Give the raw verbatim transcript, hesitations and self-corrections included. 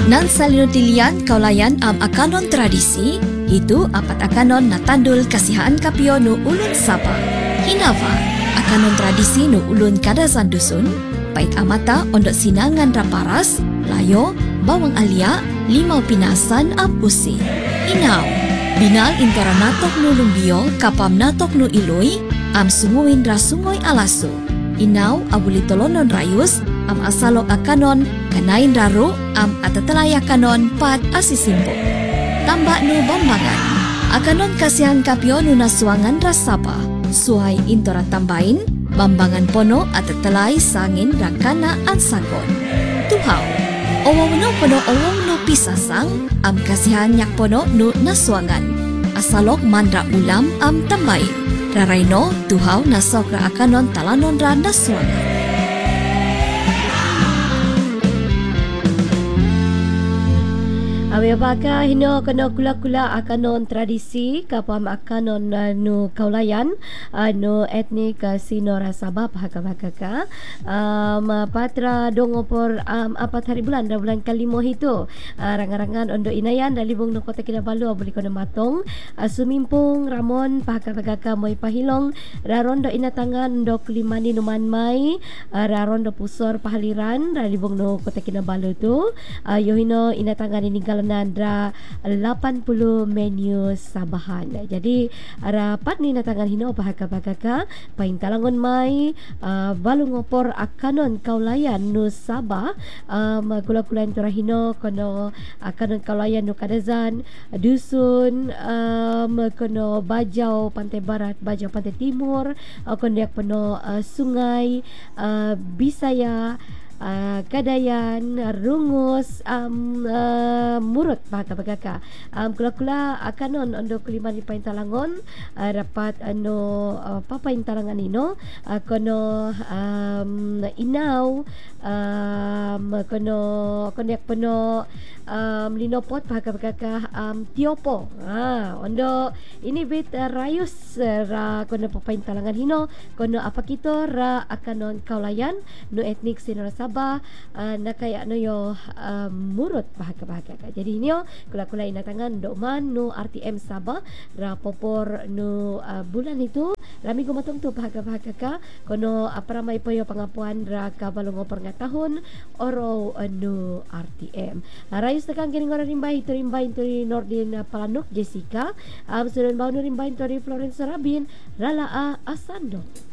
Nan salino tilian kaulayan am akanon tradisi, itu apat akanon na tandul kasihaan kapio nu ulun Sabah. Hinava, akanon tradisi nu ulun kadazan dusun, pait amata ondok sinangan raparas, layo, bawang alia, limau pinasan am usi. Inaw, binal intara natok nu lumbio kapam natok nu iloy, am sunguin ra sungoy alasu. Inaw abuli tolonon rayus, am asalok akanon kanain raru am atatelay akanon pat asisimbo. Tambak nu bambangan, akanon kasihan kapio nu nasuangan rasapa, suai intora tambain, bambangan pono atatelay sangin rakana ansagon. Tuhaw, owong no pono owong nu pisasang, am kasihan yak pono nu nasuangan, asalok mandra ulam am tambain. Raraino, tuhaw nasok ra akanon talanon ra nasuangan. Awe baka hino kena kula-kula akanon tradisi kapam akanon uh, nu kaulayan uh, nu etnik uh, Sinora Sabah bahaka-bahaka ka um, patra dongopor um, apat hari bulan dah bulan kalimo hito uh, rangan-rangan ondo inayan dalibong nu Kota Kinabalu abuli kono matong uh, sumimpung ramon bahaka-bahaka ka moy pahilong rarondo inatangan ondo kulimani numan mai uh, rarondo pusor pahaliran dalibong nu Kota Kinabalu tu uh, yohino inatangan ini Nandra lapan puluh menu Sabahan. Jadi rapat ni natangan hino bahaka-bahaka pain talangon mai uh, balung opor akanon kaulayan nu Sabah um, kula-kula intura hino kono akanon kaulayan nu kadazan dusun um, kono Bajau Pantai Barat Bajau Pantai Timur uh, kono yak kono uh, sungai uh, Bisaya Uh, Kadayan, Rungus, um, uh, Murut bahaka-bahaka. Um, kula-kula akanon ondo kuliman di pain talangon uh, rapat ano uh, papain talangan ino uh, kono um, inaw um, kono kono yak pono um, linopot bahaka-bahaka um, tiopo. Ah, ondo ini bit uh, rayus uh, ra kono papain talangan hino kono apa kito ra akanon kaulayan nu etnik Sinora Sabah uh, nakaya no yo uh, murut bahaka-bahaka. Jadi inyo kula-kula inatangan doman no R T M Sabah ra popor no uh, bulan itu rami gumatong tu bahaka-bahaka ka kono aparamay payo pangapuan ra kabalong opor nga tahon oro uh, no R T M. Arayos na kang kining rimbay ito rimbay ito Nordin uh, Palanok Jessica um, sunod ba no rimbay ito Florence Rabin rala uh, Asando.